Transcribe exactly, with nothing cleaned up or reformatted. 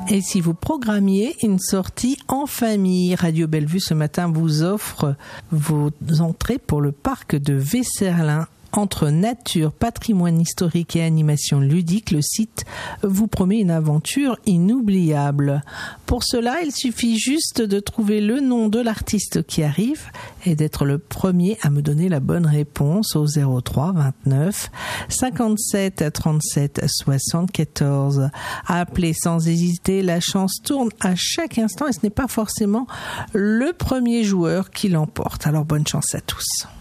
Et si vous programmiez une sortie en famille, Radio Bellevue ce matin vous offre vos entrées pour le parc de Vesserlin. Entre nature, patrimoine historique et animation ludique, le site vous promet une aventure inoubliable. Pour cela, il suffit juste de trouver le nom de l'artiste qui arrive et d'être le premier à me donner la bonne réponse au zéro trois vingt-neuf cinquante-sept trente-sept soixante-quatorze. Appelez sans hésiter, la chance tourne à chaque instant et ce n'est pas forcément le premier joueur qui l'emporte. Alors bonne chance à tous.